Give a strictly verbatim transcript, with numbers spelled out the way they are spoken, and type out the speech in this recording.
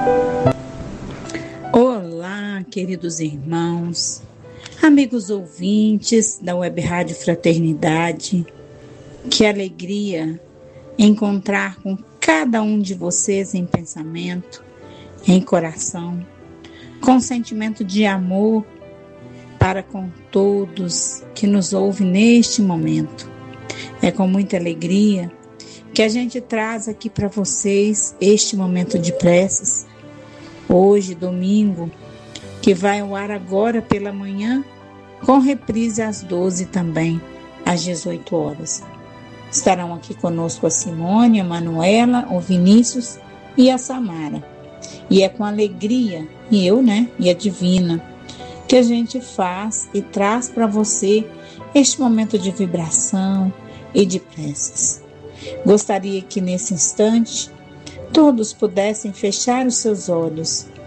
Olá, queridos irmãos, amigos ouvintes da Web Rádio Fraternidade. Que alegria encontrar com cada um de vocês em pensamento, em coração, com sentimento de amor para com todos que nos ouvem neste momento. É com muita alegria que a gente traz aqui para vocês este momento de preces, hoje, domingo, que vai ao ar agora pela manhã, com reprise às doze também, às dezoito horas. Estarão aqui conosco a Simone, a Manuela, o Vinícius e a Samara. E é com alegria, e eu, né, e a Divina, que a gente faz e traz para você este momento de vibração e de preces. Gostaria que nesse instante todos pudessem fechar os seus olhos